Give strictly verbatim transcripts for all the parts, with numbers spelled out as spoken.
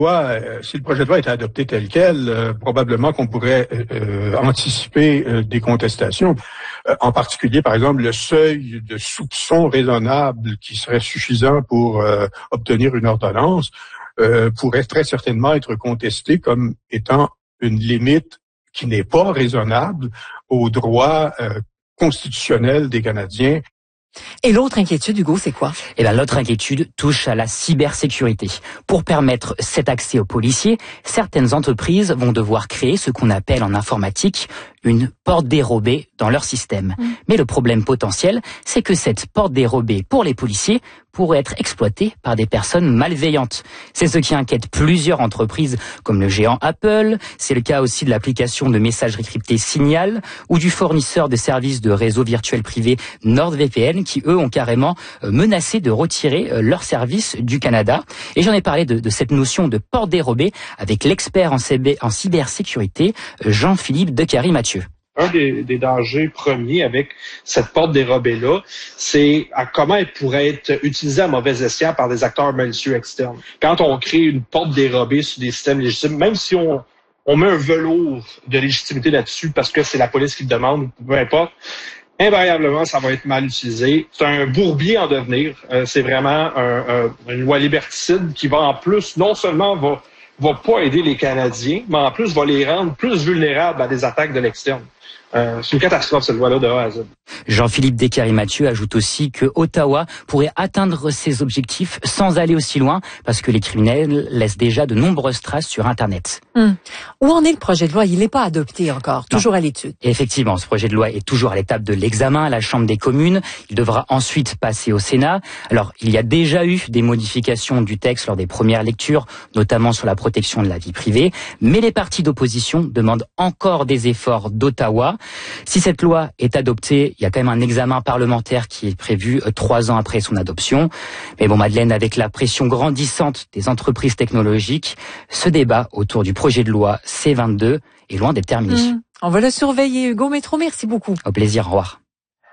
Euh, si le projet de loi était adopté tel quel, euh, probablement qu'on pourrait euh, anticiper euh, des contestations. Euh, en particulier, par exemple, le seuil de soupçon raisonnable qui serait suffisant pour euh, obtenir une ordonnance euh, pourrait très certainement être contesté comme étant une limite qui n'est pas raisonnable aux droits euh, constitutionnels des Canadiens. Et l'autre inquiétude, Hugo, c'est quoi? Eh bien, l'autre inquiétude touche à la cybersécurité. Pour permettre cet accès aux policiers, certaines entreprises vont devoir créer ce qu'on appelle en informatique une porte dérobée dans leur système. Mmh. Mais le problème potentiel, c'est que cette porte dérobée pour les policiers pourrait être exploitée par des personnes malveillantes. C'est ce qui inquiète plusieurs entreprises comme le géant Apple, c'est le cas aussi de l'application de messagerie cryptée Signal ou du fournisseur de services de réseau virtuel privé NordVPN qui, eux, ont carrément menacé de retirer leurs services du Canada. Et j'en ai parlé de, de cette notion de porte dérobée avec l'expert en, en cybersécurité, Jean-Philippe Decary-Mathieu. Un des, des dangers premiers avec cette porte dérobée-là, c'est à comment elle pourrait être utilisée à mauvais escient par des acteurs malicieux externes. Quand on crée une porte dérobée sur des systèmes légitimes, même si on, on met un velours de légitimité là-dessus parce que c'est la police qui le demande, peu importe, invariablement, ça va être mal utilisé. C'est un bourbier en devenir. Euh, c'est vraiment un, un, une loi liberticide qui va en plus, non seulement va, va pas aider les Canadiens, mais en plus va les rendre plus vulnérables à des attaques de l'externe. Euh, c'est une catastrophe, cette loi-là, de A à Z. Jean-Philippe Decary-Mathieu ajoute aussi que Ottawa pourrait atteindre ses objectifs sans aller aussi loin, parce que les criminels laissent déjà de nombreuses traces sur Internet. Hum. Où en est le projet de loi? Il n'est pas adopté encore, toujours non. à l'étude. Effectivement, ce projet de loi est toujours à l'étape de l'examen à la Chambre des communes. Il devra ensuite passer au Sénat. Alors, il y a déjà eu des modifications du texte lors des premières lectures, notamment sur la protection de la vie privée, mais les partis d'opposition demandent encore des efforts d'Ottawa. Si cette loi est adoptée, il y a quand même un examen parlementaire qui est prévu trois ans après son adoption. Mais bon, Madeleine, avec la pression grandissante des entreprises technologiques, ce débat autour du projet de loi C vingt-deux est loin d'être terminé. Mmh. On va le surveiller, Hugo Métro. Merci beaucoup. Au plaisir, au revoir.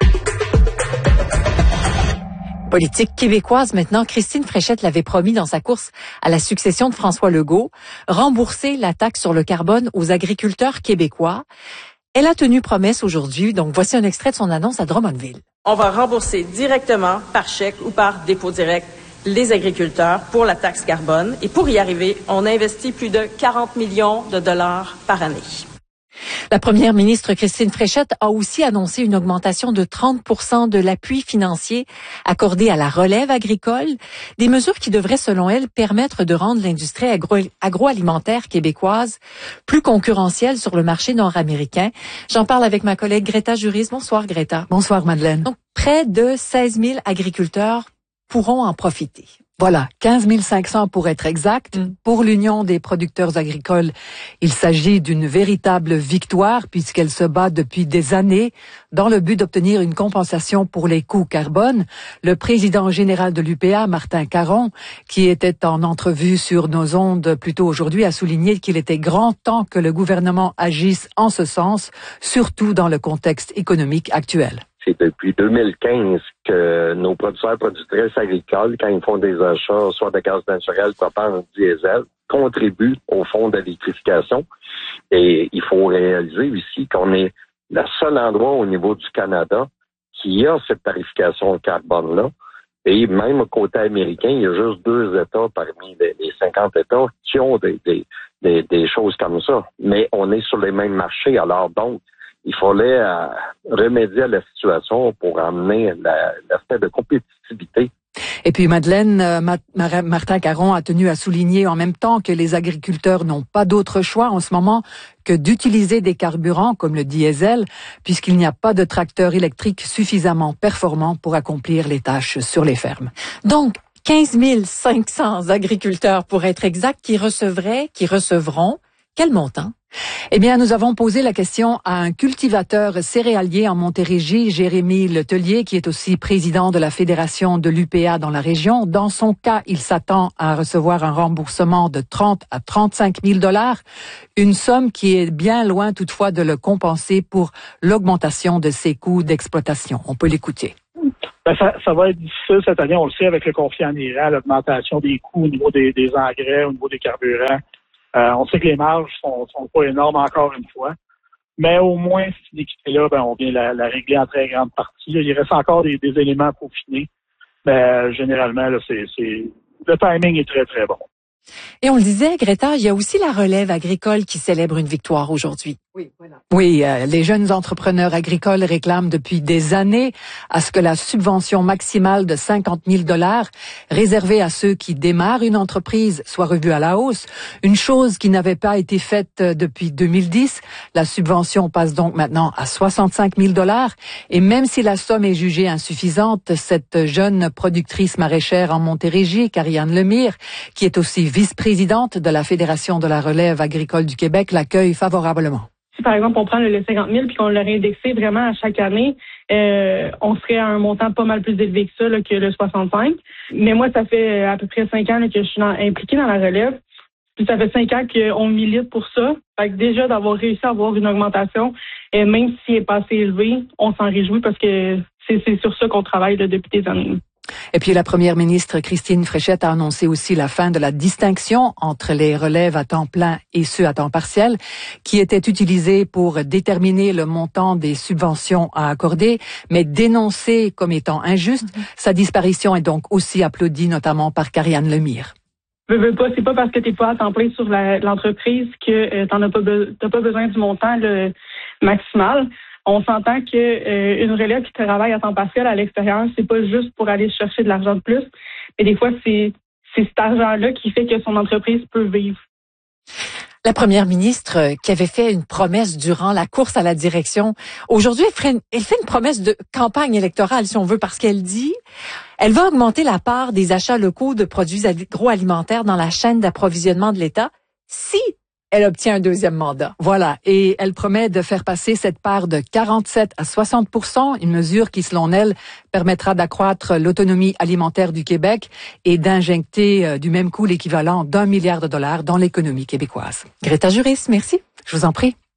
Politique québécoise maintenant, Christine Fréchette l'avait promis dans sa course à la succession de François Legault, rembourser la taxe sur le carbone aux agriculteurs québécois. Elle a tenu promesse aujourd'hui, donc voici un extrait de son annonce à Drummondville. On va rembourser directement par chèque ou par dépôt direct les agriculteurs pour la taxe carbone. Et pour y arriver, on investit plus de quarante millions de dollars par année. La première ministre Christine Fréchette a aussi annoncé une augmentation de trente pour cent de l'appui financier accordé à la relève agricole, des mesures qui devraient, selon elle, permettre de rendre l'industrie agro- agroalimentaire québécoise plus concurrentielle sur le marché nord-américain. J'en parle avec ma collègue Greta Juris. Bonsoir Greta. Bonsoir Madeleine. Donc, près de seize mille agriculteurs pourront en profiter. Voilà, quinze mille cinq cents pour être exact. Mm. Pour l'Union des producteurs agricoles, il s'agit d'une véritable victoire puisqu'elle se bat depuis des années dans le but d'obtenir une compensation pour les coûts carbone. Le président général de l'U P A, Martin Caron, qui était en entrevue sur nos ondes plus tôt aujourd'hui, a souligné qu'il était grand temps que le gouvernement agisse en ce sens, surtout dans le contexte économique actuel. C'est depuis deux mille quinze que nos producteurs productrices agricoles, quand ils font des achats, soit de gaz naturel, propane, diesel, contribuent au fonds d'électrification. Et il faut réaliser ici qu'on est le seul endroit au niveau du Canada qui a cette tarification carbone-là. Et même au côté américain, il y a juste deux États parmi les cinquante États qui ont des, des, des, des choses comme ça. Mais on est sur les mêmes marchés, alors donc, il fallait euh, remédier à la situation pour amener la, l'aspect de compétitivité. Et puis Madeleine, euh, Ma- Ma- Martin Caron a tenu à souligner en même temps que les agriculteurs n'ont pas d'autre choix en ce moment que d'utiliser des carburants comme le diesel, puisqu'il n'y a pas de tracteurs électriques suffisamment performants pour accomplir les tâches sur les fermes. Donc, quinze mille cinq cents agriculteurs, pour être exact, qui recevraient, qui recevront, quel montant? Eh bien, nous avons posé la question à un cultivateur céréalier en Montérégie, Jérémy Letellier, qui est aussi président de la Fédération de l'U P A dans la région. Dans son cas, il s'attend à recevoir un remboursement de trente à trente-cinq mille dollars, une somme qui est bien loin toutefois de le compenser pour l'augmentation de ses coûts d'exploitation. On peut l'écouter. Ben ça, ça va être difficile cette année, on le sait, avec le conflit en Iran, l'augmentation des coûts au niveau des, des engrais, au niveau des carburants. Euh, on sait que les marges sont, sont pas énormes encore une fois. Mais au moins, cette équité-là, ben, on vient la, la régler en très grande partie. Il reste encore des, des éléments à peaufiner. Mais euh, généralement, là, c'est, c'est le timing est très, très bon. Et on le disait, Greta, il y a aussi la relève agricole qui célèbre une victoire aujourd'hui. Oui, voilà. Oui, euh, les jeunes entrepreneurs agricoles réclament depuis des années à ce que la subvention maximale de cinquante mille dollars réservée à ceux qui démarrent une entreprise soit revue à la hausse. Une chose qui n'avait pas été faite depuis deux mille dix. La subvention passe donc maintenant à soixante-cinq mille dollars. Et même si la somme est jugée insuffisante, cette jeune productrice maraîchère en Montérégie, Karianne Lemire, qui est aussi vice-présidente de la Fédération de la relève agricole du Québec, l'accueille favorablement. Si par exemple on prend le cinquante mille puis qu'on l'aurait indexé vraiment à chaque année, euh, on serait à un montant pas mal plus élevé que ça, là, que le soixante-cinq. Mais moi, ça fait à peu près cinq ans là, que je suis dans, impliquée dans la relève. Puis ça fait cinq ans qu'on milite pour ça. Fait que déjà d'avoir réussi à avoir une augmentation, et même si elle n'est pas assez élevée, on s'en réjouit parce que c'est, c'est sur ça qu'on travaille là, depuis des années. Et puis la première ministre Christine Fréchette a annoncé aussi la fin de la distinction entre les relèves à temps plein et ceux à temps partiel, qui étaient utilisés pour déterminer le montant des subventions à accorder, mais dénoncée comme étant injuste. Mm-hmm. Sa disparition est donc aussi applaudie, notamment par Karianne Lemire. Veux, veux pas, c'est pas parce que t'es pas à temps plein sur la, l'entreprise que euh, t'en as pas, be- t'as pas besoin du montant le maximal. On s'entend que euh, une relève qui travaille à temps partiel à l'extérieur, c'est pas juste pour aller chercher de l'argent de plus, mais des fois c'est c'est cet argent-là qui fait que son entreprise peut vivre. La première ministre qui avait fait une promesse durant la course à la direction, aujourd'hui elle fait une, elle fait une promesse de campagne électorale si on veut, parce qu'elle dit elle va augmenter la part des achats locaux de produits agroalimentaires dans la chaîne d'approvisionnement de l'État si elle obtient un deuxième mandat. Voilà. Et elle promet de faire passer cette part de quarante-sept à soixante pour cent, une mesure qui, selon elle, permettra d'accroître l'autonomie alimentaire du Québec et d'injecter euh, du même coup l'équivalent d'un milliard de dollars dans l'économie québécoise. Greta Juris, merci. Je vous en prie.